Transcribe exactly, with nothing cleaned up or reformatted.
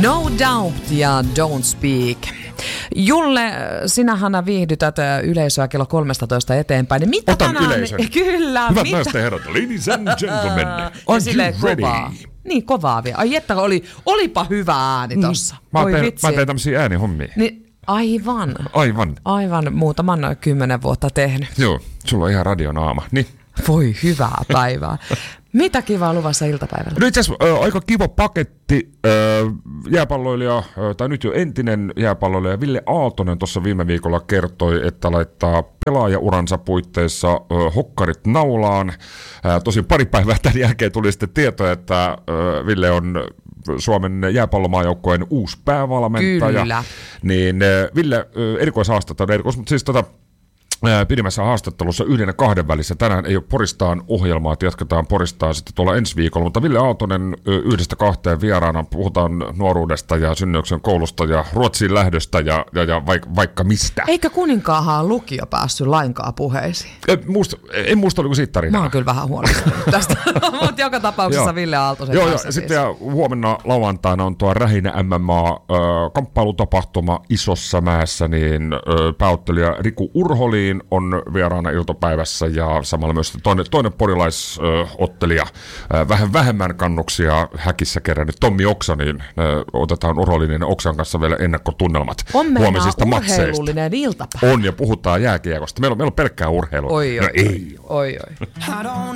No Doubt ja Don't Speak. Julle, sinähän viihdytät yleisöä kello kolmestatoista eteenpäin. Mitä Otan tänään... yleisön. Kyllä. Hyvät mitä... naiset ja herrat, ladies and gentlemen. On Are silleen you ready? kovaa. Niin, kovaa vielä. Ai että oli, olipa hyvä ääni tossa. Mm. Mä, Oi teen, vitsi. mä teen tämmösiä äänihommia. Niin, aivan. Aivan. Aivan muutaman kymmenen vuotta tehnyt. Joo, sulla on ihan radionaama. Niin. Voi hyvää päivää. Mitä kivaa luvassa iltapäivällä? No itse asiassa äh, aika kiva paketti. Äh, jääpalloilija, äh, tai nyt jo entinen jääpalloilija Ville Aaltonen tuossa viime viikolla kertoi, että laittaa pelaajauransa puitteissa äh, hokkarit naulaan. Äh, tosin pari päivää tämän jälkeen tuli sitten tieto, että äh, Ville on Suomen jääpallomaajoukkojen uusi päävalmentaja. Kyllä. Niin äh, Ville äh, erikoishaastattelussa, erikois, mutta siis tota, pidemmässä haastattelussa yhden ja kahden välissä. Tänään ei ole Poristaan ohjelmaa, että jatketaan Poristaan sitten tuolla ensi viikolla, mutta Ville Aaltonen yhdestä kahteen vieraana, puhutaan nuoruudesta ja Synnyyksen koulusta ja Ruotsiin lähdöstä ja, ja, ja vaik, vaikka mistä. Eikä kuninkaahan lukio päässyt lainkaan puheisiin. En muista, en muista oliko siitä tarinaa. Mä oon kyllä vähän huolestunut tästä, mutta joka tapauksessa Ville Aaltosen Joo, kanssa. joo. Siis. Sitten ja huomenna lauantaina on tuo Rähinä M M A-kamppailutapahtuma Isossa Mäessä, niin ö, pääottelija Riku Urholiin on vieraana iltapäivässä ja samalla myös toinen, toinen porilaisottelija, vähän vähemmän kannuksia häkissä kerännyt Tommi Oksa, niin otetaan Urholinin ja Oksan kanssa vielä ennakkotunnelmat huomisista matseista. On urheilullinen iltapäivä. On ja puhutaan jääkiekosta. Meillä on, meillä on pelkkää urheilua. Oi, oi, no, ei. oi, oi.